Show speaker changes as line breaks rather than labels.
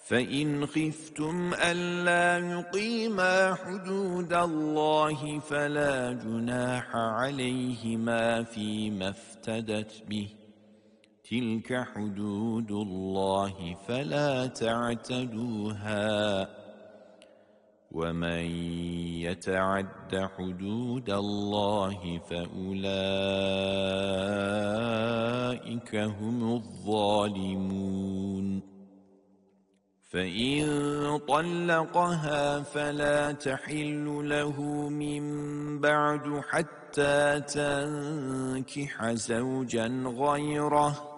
فإن خفتم ألا يقيما حدود الله فلا جناح عليهما فيما افتدت به تلك حدود الله فلا تعتدوها ومن يتعد حدود الله فأولئك هم الظالمون فإن طلقها فلا تحل له من بعد حتى تنكح زوجا غيره